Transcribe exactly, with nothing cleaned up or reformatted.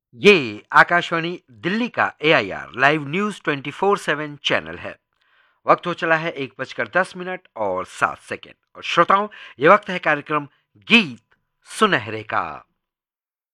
ये आकाशवाणी दिल्ली का ए I R live news twenty four seven channel है। वक्त हो चला है एक बजकर दस मिनट और सात सेकेंड। और श्रोताओं, ये वक्त है कार्यक्रम गीत सुनहरे का।